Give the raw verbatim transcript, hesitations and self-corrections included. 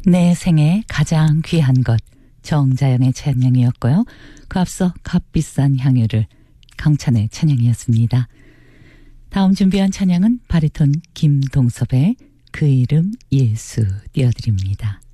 내 생에 가장 귀한 것 정자연의 찬양이었고요. 그 앞서 값비싼 향유를 강찬의 찬양이었습니다. 다음 준비한 찬양은 바리톤 김동섭의 그 이름 예수 띄워드립니다.